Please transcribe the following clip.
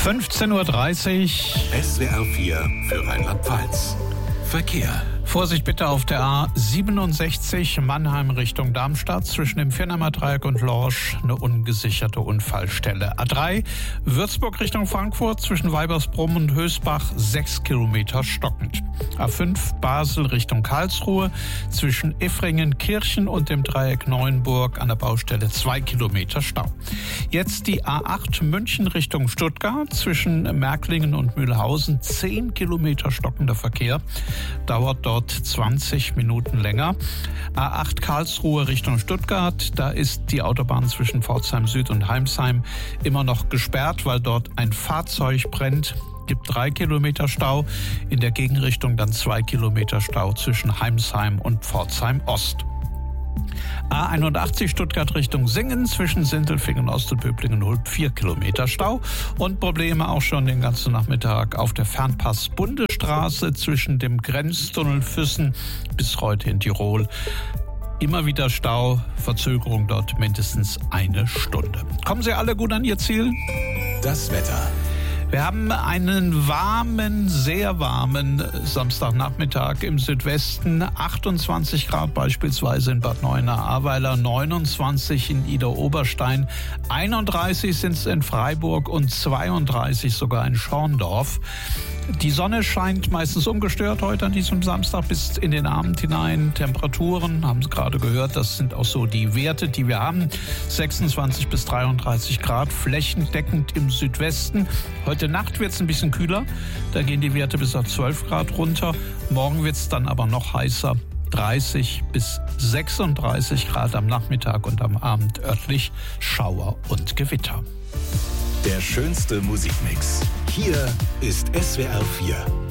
15:30 Uhr. SWR 4 für Rheinland-Pfalz. Verkehr. Vorsicht bitte auf der A67 Mannheim Richtung Darmstadt zwischen dem Firnheimer Dreieck und Lorsch eine ungesicherte Unfallstelle. A3 Würzburg Richtung Frankfurt zwischen Weibersbrumm und Hösbach 6 Kilometer stockend. A5 Basel Richtung Karlsruhe zwischen Effringen-Kirchen und dem Dreieck Neuenburg an der Baustelle 2 Kilometer Stau. Jetzt die A8 München Richtung Stuttgart zwischen Märklingen und Mühlhausen 10 Kilometer stockender Verkehr. Dauert dort 20 Minuten länger. A8 Karlsruhe Richtung Stuttgart, da ist die Autobahn zwischen Pforzheim Süd und Heimsheim immer noch gesperrt, weil dort ein Fahrzeug brennt. Gibt 3 Kilometer Stau, in der Gegenrichtung dann 2 Kilometer Stau zwischen Heimsheim und Pforzheim Ost. A81 Stuttgart Richtung Singen zwischen Sindelfingen Ost und Böblingen-Hult 4 Kilometer Stau und Probleme auch schon den ganzen Nachmittag auf der Fernpass-Bundesstraße zwischen dem Grenztunnel Füssen bis Reute in Tirol. Immer wieder Stau, Verzögerung dort mindestens 1 Stunde. Kommen Sie alle gut an Ihr Ziel? Das Wetter. Wir haben einen warmen, sehr warmen Samstagnachmittag im Südwesten. 28 Grad beispielsweise in Bad Neuenahr-Ahrweiler, 29 in Idar-Oberstein, 31 sind es in Freiburg und 32 sogar in Schorndorf. Die Sonne scheint meistens ungestört heute an diesem Samstag bis in den Abend hinein. Temperaturen, haben Sie gerade gehört, das sind auch so die Werte, die wir haben. 26 bis 33 Grad, flächendeckend im Südwesten. Heute Nacht wird es ein bisschen kühler, da gehen die Werte bis auf 12 Grad runter. Morgen wird es dann aber noch heißer, 30 bis 36 Grad am Nachmittag und am Abend örtlich Schauer und Gewitter. Der schönste Musikmix. Hier ist SWR 4.